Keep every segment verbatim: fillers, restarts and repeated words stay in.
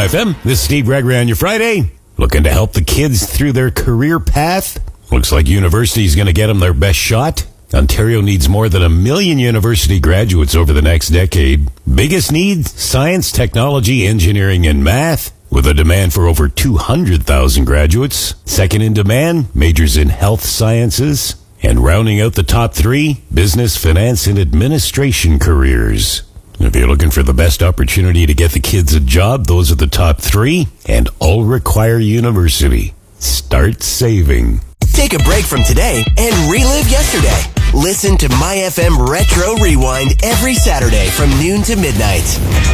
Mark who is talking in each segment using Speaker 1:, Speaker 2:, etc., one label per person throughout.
Speaker 1: My F M, this is Steve Gregory on your Friday. Looking to help the kids through their career path? Looks like university is going to get them their best shot. Ontario needs more than a million university graduates over the next decade. Biggest need, science, technology, engineering, and math, with a demand for over two hundred thousand graduates. Second in demand, majors in health sciences. And rounding out the top three, business, finance, and administration careers. If you're looking for the best opportunity to get the kids a job, those are the top three, and all require university. Start saving.
Speaker 2: Take a break from today and relive yesterday. Listen to My F M Retro Rewind every Saturday from noon to midnight.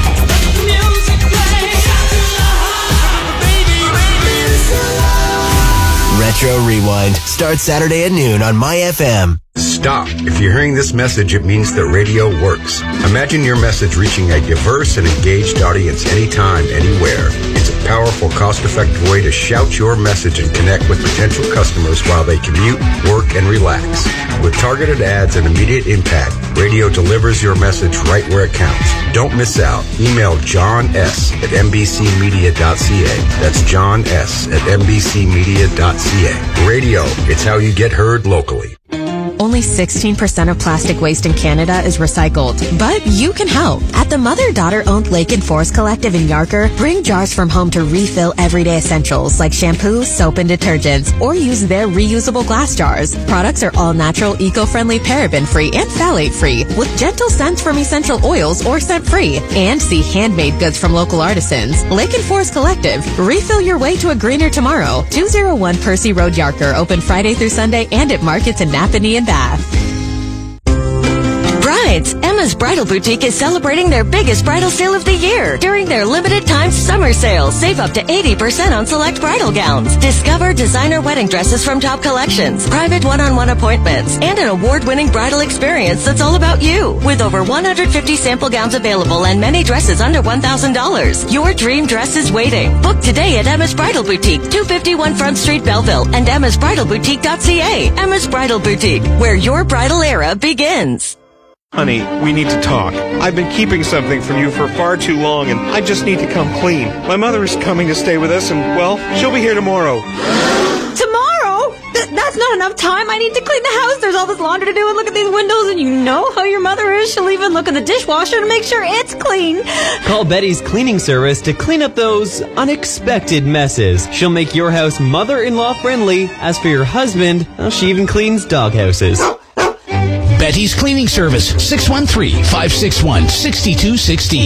Speaker 2: Retro Rewind starts Saturday at noon on My F M.
Speaker 3: Stop. If you're hearing this message, it means that radio works. Imagine your message reaching a diverse and engaged audience anytime, anywhere. It's a powerful, cost-effective way to shout your message and connect with potential customers while they commute, work, and relax. With targeted ads and immediate impact, radio delivers your message right where it counts. Don't miss out. Email John S. at n b c media dot c a. That's John S. at n b c media dot c a. Radio, it's how you get heard locally.
Speaker 4: Only sixteen percent of plastic waste in Canada is recycled, but you can help. At the mother-daughter-owned Lake and Forest Collective in Yarker, bring jars from home to refill everyday essentials like shampoo, soap, and detergents, or use their reusable glass jars. Products are all natural, eco-friendly, paraben-free, and phthalate-free, with gentle scents from essential oils or scent-free, and see handmade goods from local artisans. Lake and Forest Collective. Refill your way to a greener tomorrow. two oh one Percy Road, Yarker, open Friday through Sunday and at markets in Napanee and Bath.
Speaker 5: Brides, Emma's Bridal Boutique is celebrating their biggest bridal sale of the year. During their limited time summer sale, save up to eighty percent on select bridal gowns. Discover designer wedding dresses from top collections, private one-on-one appointments, and an award-winning bridal experience that's all about you. With over one hundred fifty sample gowns available and many dresses under one thousand dollars. Your dream dress is waiting. Book today at Emma's Bridal Boutique, two fifty-one Front Street, Belleville, and emmas bridal boutique dot c a. Emma's Bridal Boutique, where your bridal era begins.
Speaker 6: Honey, we need to talk. I've been keeping something from you for far too long, and I just need to come clean. My mother is coming to stay with us, and, well, she'll be here tomorrow.
Speaker 7: Tomorrow? Th- that's not enough time. I need to clean the house. There's all this laundry to do, and look at these windows, and you know how your mother is. She'll even look in the dishwasher to make sure it's clean.
Speaker 8: Call Betty's cleaning service to clean up those unexpected messes. She'll make your house mother-in-law friendly. As for your husband, well, she even cleans doghouses.
Speaker 9: Betty's Cleaning Service, six one three, five six one, six two one six.